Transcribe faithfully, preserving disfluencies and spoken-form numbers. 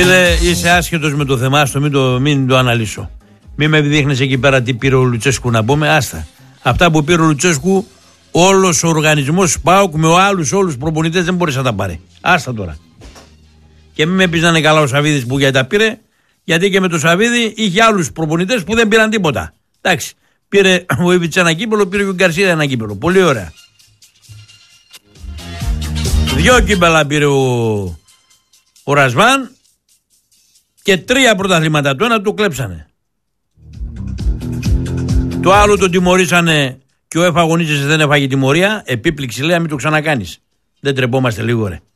Φίλε, είσαι άσχετος με το θεμάστο, μην το, μην το αναλύσω. Μην με δείχνεις εκεί πέρα τι πήρε ο Λουτσέσκου να πούμε, άστα. Αυτά που πήρε ο Λουτσέσκου, όλος ο οργανισμός ΠΑΟΚ με άλλους όλους προπονητές δεν μπορείς να τα πάρει. Άστα τώρα. Και μην με πεις να είναι καλά ο Σαβίδης που για τα πήρε, γιατί και με το Σαβίδη είχε άλλους προπονητές που δεν πήραν τίποτα. Εντάξει, πήρε ο Ιβιτς ένα κύπελο, πήρε και ο Γκαρσία ένα κύπελο. Πολύ ωραία. Δυο κύπελα πήρε ο, ο Ρασβάν και τρία πρωταθλήματα. Το ένα του κλέψανε. Το άλλο τον τιμωρήσανε και ο εφαγωνίζεσαι δεν έφαγε τιμωρία. Επίπληξη λέει, μην το ξανακάνεις. Δεν τρεπόμαστε λίγο ρε.